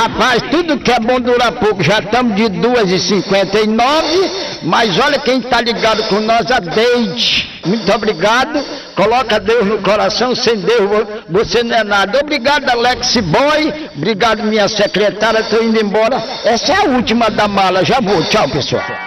Rapaz, tudo que é bom dura pouco. Já estamos de 2h59, mas olha quem está ligado com nós, a Deide. Muito obrigado. Coloca Deus no coração, sem Deus você não é nada. Obrigado, Alex Boy. Obrigado, minha secretária. Estou indo embora. Essa é a última da mala. Já vou. Tchau, pessoal.